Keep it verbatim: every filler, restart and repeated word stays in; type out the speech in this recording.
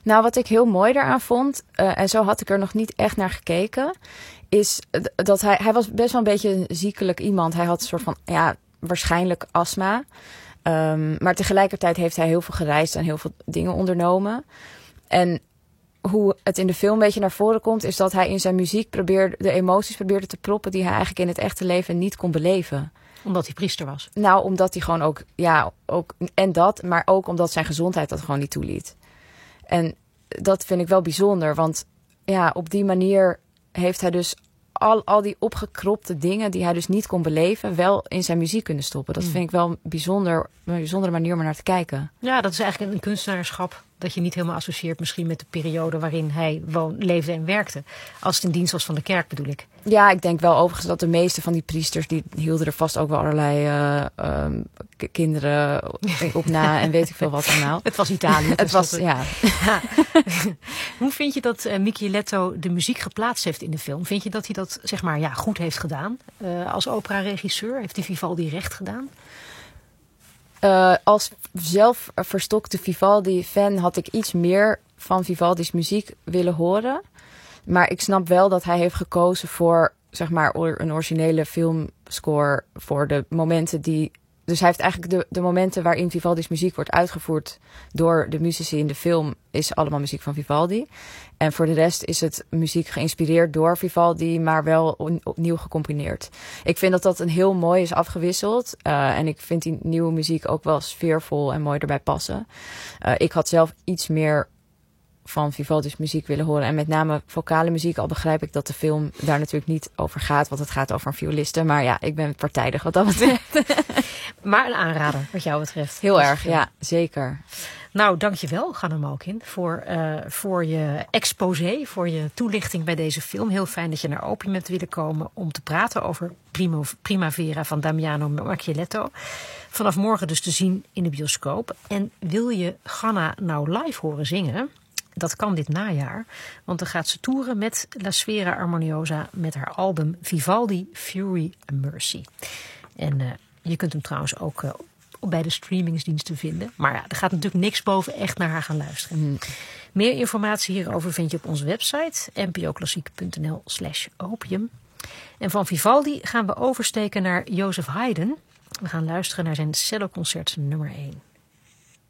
Nou, wat ik heel mooi daaraan vond, uh, en zo had ik er nog niet echt naar gekeken, is dat hij, hij was best wel een beetje een ziekelijk iemand. Hij had een soort van, ja, waarschijnlijk astma. Um, maar tegelijkertijd heeft hij heel veel gereisd en heel veel dingen ondernomen. En hoe het in de film een beetje naar voren komt, is dat hij in zijn muziek probeerde, de emoties probeerde te proppen die hij eigenlijk in het echte leven niet kon beleven. Omdat hij priester was? Nou, omdat hij gewoon ook, ja, ook, en dat, maar ook omdat zijn gezondheid dat gewoon niet toeliet. En dat vind ik wel bijzonder, want ja, op die manier heeft hij dus al, al die opgekropte dingen die hij dus niet kon beleven, wel in zijn muziek kunnen stoppen. Dat mm. vind ik wel een, bijzonder, een bijzondere manier om er naar te kijken. Ja, dat is eigenlijk een kunstenaarschap dat je niet helemaal associeert misschien met de periode waarin hij woon, leefde en werkte. Als het in dienst was van de kerk, bedoel ik. Ja, ik denk wel overigens dat de meeste van die priesters, die hielden er vast ook wel allerlei uh, um, k- kinderen op na en weet ik veel wat allemaal. Het was Italië. Het was, ja. ja. Hoe vind je dat uh, Micheletto de muziek geplaatst heeft in de film? Vind je dat hij dat, zeg maar, ja, goed heeft gedaan? Uh, als operaregisseur, heeft hij Vivaldi recht gedaan? Uh, als zelf verstokte Vivaldi-fan had ik iets meer van Vivaldi's muziek willen horen. Maar ik snap wel dat hij heeft gekozen voor, zeg maar, een originele filmscore voor de momenten die... Dus hij heeft eigenlijk de, de momenten waarin Vivaldi's muziek wordt uitgevoerd door de muzici in de film, is allemaal muziek van Vivaldi. En voor de rest is het muziek geïnspireerd door Vivaldi, maar wel on, opnieuw gecomponeerd. Ik vind dat dat een heel mooi is afgewisseld. Uh, en ik vind die nieuwe muziek ook wel sfeervol en mooi erbij passen. Uh, ik had zelf iets meer van Vivaldi's muziek willen horen. En met name vocale muziek, al begrijp ik dat de film daar natuurlijk niet over gaat, want het gaat over een violiste. Maar ja, ik ben partijdig wat dat betreft. Maar een aanrader, wat jou betreft. Heel erg, ja, zeker. Nou, dankjewel, Ganna Malkin, voor, uh, voor je exposé, voor je toelichting bij deze film. Heel fijn dat je naar Opium bent willen komen om te praten over Primo, Primavera van Damiano Micheletto. Vanaf morgen dus te zien in de bioscoop. En wil je Ganna nou live horen zingen? Dat kan dit najaar, want dan gaat ze toeren met La Sfera Armoniosa met haar album Vivaldi, Fury and Mercy. En uh, je kunt hem trouwens ook uh, bij de streamingsdiensten vinden. Maar ja, er gaat natuurlijk niks boven echt naar haar gaan luisteren. Mm. Meer informatie hierover vind je op onze website npoklassiek.nl slash opium. En van Vivaldi gaan we oversteken naar Joseph Haydn. We gaan luisteren naar zijn celloconcert nummer één.